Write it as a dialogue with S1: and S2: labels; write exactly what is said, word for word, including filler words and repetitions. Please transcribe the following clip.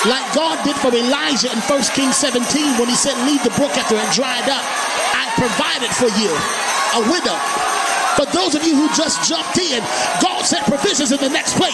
S1: Like God did for Elijah in First Kings seventeen when he said, leave the brook after it dried up. I provided for you a widow. For those of you who just jumped in, God said provisions in the next place.